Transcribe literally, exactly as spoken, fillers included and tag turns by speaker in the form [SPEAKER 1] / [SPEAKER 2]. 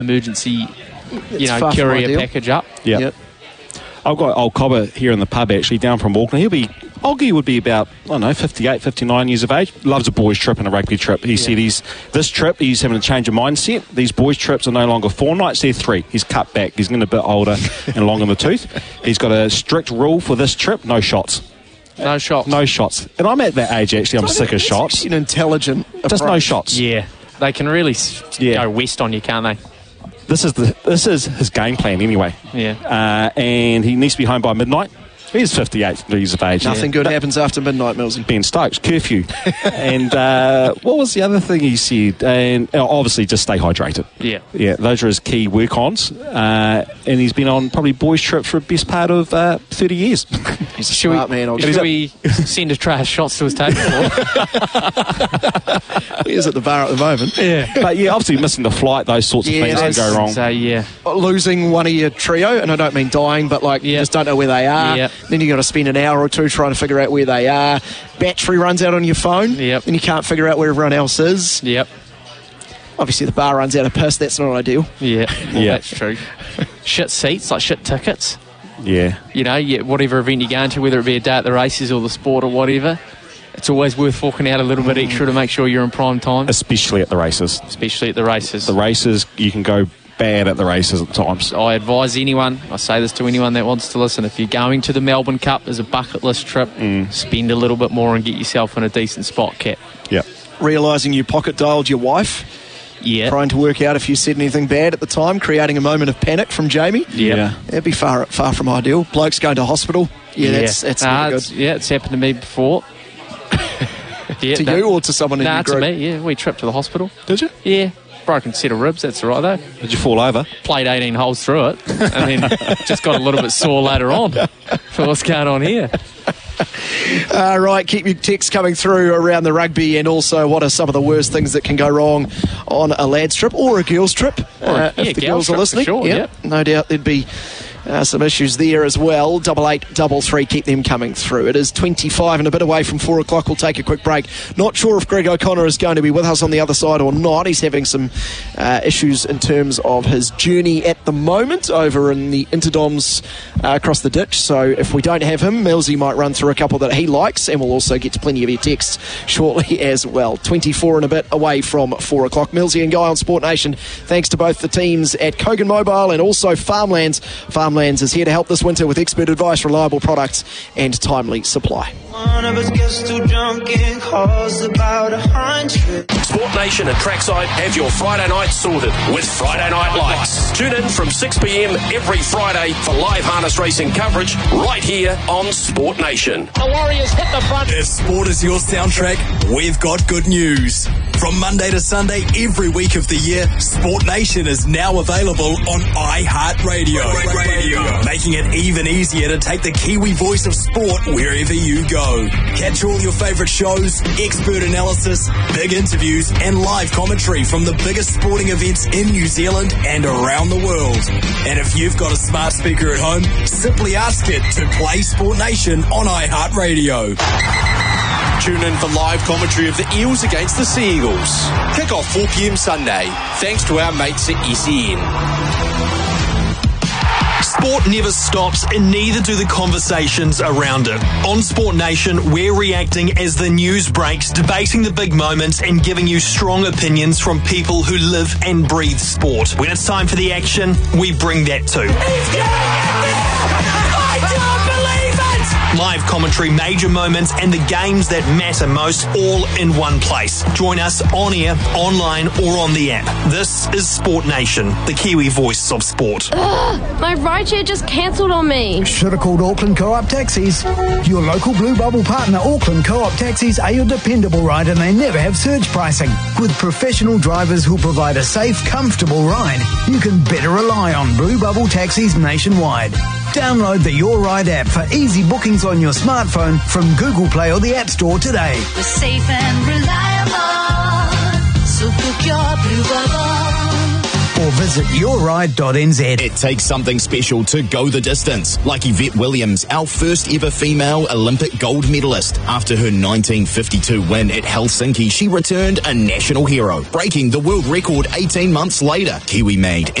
[SPEAKER 1] emergency,
[SPEAKER 2] It's
[SPEAKER 1] you know,
[SPEAKER 2] far from
[SPEAKER 1] courier
[SPEAKER 2] ideal.
[SPEAKER 1] package up.
[SPEAKER 3] Yeah.
[SPEAKER 2] Yep.
[SPEAKER 3] I've got old Cobber here in the pub, actually, down from Auckland. He'll be, Oggy would be about, I don't know, fifty-eight, fifty-nine years of age. Loves a boys' trip and a rugby trip. He yeah. said he's, this trip, he's having a change of mindset. These boys' trips are no longer four nights, they're three. He's cut back. He's getting a bit older and long in the tooth. He's got a strict rule for this trip, no shots.
[SPEAKER 1] No shots.
[SPEAKER 3] No shots. And I'm at that age, actually, I'm
[SPEAKER 2] So
[SPEAKER 3] sick of shots.
[SPEAKER 2] An intelligent
[SPEAKER 3] Just
[SPEAKER 2] approach.
[SPEAKER 3] no shots.
[SPEAKER 1] Yeah. They can really s-
[SPEAKER 3] Yeah.
[SPEAKER 1] go west on you, can't they?
[SPEAKER 3] This is the this is his game plan anyway.
[SPEAKER 1] Yeah.
[SPEAKER 3] Uh, and he needs to be home by midnight. He's fifty-eight years of age.
[SPEAKER 2] Nothing
[SPEAKER 3] Yeah.
[SPEAKER 2] good
[SPEAKER 3] But
[SPEAKER 2] happens after midnight, Millsy.
[SPEAKER 3] Ben Stokes, curfew. And uh, what was the other thing he said? And uh, obviously just stay hydrated.
[SPEAKER 1] Yeah.
[SPEAKER 3] Yeah, those are his key work-ons. Uh, and he's been on probably boys' trips for the best part of uh, thirty years.
[SPEAKER 2] He's a
[SPEAKER 1] Should
[SPEAKER 2] smart
[SPEAKER 1] we,
[SPEAKER 2] man. I'll
[SPEAKER 1] should we send a tray of shots to his table?
[SPEAKER 2] He is at the bar at the moment.
[SPEAKER 1] Yeah.
[SPEAKER 3] But yeah, obviously missing the flight, those sorts of
[SPEAKER 2] Yeah,
[SPEAKER 3] things can
[SPEAKER 2] that's-
[SPEAKER 3] go wrong.
[SPEAKER 1] So, yeah.
[SPEAKER 2] Losing one of your trio, and I don't mean dying, but like you
[SPEAKER 1] Yep.
[SPEAKER 2] just don't know where they are.
[SPEAKER 1] Yep.
[SPEAKER 2] Then you got to spend an hour or two trying to figure out where they are. Battery runs out on your phone,
[SPEAKER 1] Yep.
[SPEAKER 2] and you can't figure out where everyone else is.
[SPEAKER 1] Yep.
[SPEAKER 2] Obviously, the bar runs out of piss. That's not ideal.
[SPEAKER 1] Yeah. Well,
[SPEAKER 3] Yeah.
[SPEAKER 1] that's true. Shit seats, like shit tickets.
[SPEAKER 3] Yeah.
[SPEAKER 1] You know, you, whatever event you're going to, whether it be a day at the races or the sport or whatever, it's always worth forking out a little bit extra to make sure you're in prime time,
[SPEAKER 3] Especially at the races.
[SPEAKER 1] especially at the races.
[SPEAKER 3] The races, you can go bad at the races at times.
[SPEAKER 1] I advise anyone, I say this to anyone that wants to listen, if you're going to the Melbourne Cup as a bucket list trip, spend a little bit more and get yourself in a decent spot, Cat.
[SPEAKER 3] Yeah.
[SPEAKER 2] Realising you pocket dialed your wife,
[SPEAKER 1] Yeah.
[SPEAKER 2] trying to work out if you said anything bad at the time, creating a moment of panic from Jamie.
[SPEAKER 1] Yeah.
[SPEAKER 3] Yeah.
[SPEAKER 2] That'd be far far from ideal. Blokes going to hospital. Yeah, that's that's
[SPEAKER 1] Nah,
[SPEAKER 2] never
[SPEAKER 1] it's,
[SPEAKER 2] good.
[SPEAKER 1] yeah, it's happened to me before. yeah,
[SPEAKER 2] To
[SPEAKER 1] no-
[SPEAKER 2] you or to someone in
[SPEAKER 1] Nah,
[SPEAKER 2] your
[SPEAKER 1] to
[SPEAKER 2] group?
[SPEAKER 1] me, yeah. We tripped to the hospital.
[SPEAKER 3] Did you?
[SPEAKER 1] Yeah. Broken set of ribs, that's all right though.
[SPEAKER 3] Did you fall over?
[SPEAKER 1] Played eighteen holes through it and then just got a little bit sore later on. So what's going on here?
[SPEAKER 2] Uh, right, keep your texts coming through around the rugby, and also what are some of the worst things that can go wrong on a lad's trip or a girl's trip.
[SPEAKER 1] Or a-
[SPEAKER 2] uh,
[SPEAKER 1] yeah,
[SPEAKER 2] if the
[SPEAKER 1] girls'
[SPEAKER 2] girls are
[SPEAKER 1] trip for
[SPEAKER 2] listening,
[SPEAKER 1] sure,
[SPEAKER 2] yeah,
[SPEAKER 1] yep.
[SPEAKER 2] no doubt there'd be uh, some issues there as well. Double eight, double three, keep them coming through. It is twenty-five and a bit away from four o'clock. We'll take a quick break. Not sure if Greg O'Connor is going to be with us on the other side or not. He's having some uh, issues in terms of his journey at the moment over in the Interdoms uh, across the ditch. So if we don't have him, Millsy might run through a couple that he likes, and we'll also get to plenty of your texts shortly as well. twenty-four and a bit away from four o'clock. Millsy and Guy on Sport Nation. Thanks to both the teams at Kogan Mobile and also Farmlands. Farmlands is here to help this winter with expert advice, reliable products, and timely supply.
[SPEAKER 4] One of us gets too drunk and calls about a hundred.
[SPEAKER 5] Sport Nation and Trackside have your Friday night sorted with Friday Night Lights. Tune in from six p.m. every Friday for live harness racing coverage right here on Sport Nation.
[SPEAKER 1] The Warriors hit the front.
[SPEAKER 6] If sport is your soundtrack, we've got good news. From Monday to Sunday, every week of the year, Sport Nation is now available on iHeartRadio. Radio. Making it even easier to take the Kiwi voice of sport wherever you go. Catch all your favourite shows, expert analysis, big interviews, and live commentary from the biggest sporting events in New Zealand and around the world. And if you've got a smart speaker at home, simply ask it to play Sport Nation on iHeartRadio.
[SPEAKER 5] Tune in for live commentary of the Eels against the Sea Eagles. Kick off four p.m. Sunday, thanks to our mates at S E N.
[SPEAKER 7] Sport never stops, and neither do the conversations around it. On Sport Nation, we're reacting as the news breaks, debating the big moments, and giving you strong opinions from people who live and breathe sport. When it's time for the action, we bring that too. Live commentary, major moments, and the games that matter most, all in one place. Join us on air, online, or on the app. This is Sport Nation, the Kiwi voice of sport.
[SPEAKER 8] Ugh, my rideshare just cancelled on me.
[SPEAKER 9] Should have called Auckland Co-op Taxis. Your local Blue Bubble partner, Auckland Co-op Taxis, are your dependable ride, and they never have surge pricing. With professional drivers who provide a safe, comfortable ride, you can better rely on Blue Bubble Taxis nationwide. Download the Your Ride app for easy bookings on your smartphone from Google Play or the App Store today.
[SPEAKER 10] We're safe and reliable, so book your Blue Bubble.
[SPEAKER 9] or visit your ride dot n z.
[SPEAKER 10] It takes something special to go the distance, like Yvette Williams, our first ever female Olympic gold medalist. After her nineteen fifty-two win at Helsinki, she returned a national hero, breaking the world record eighteen months later. Kiwi made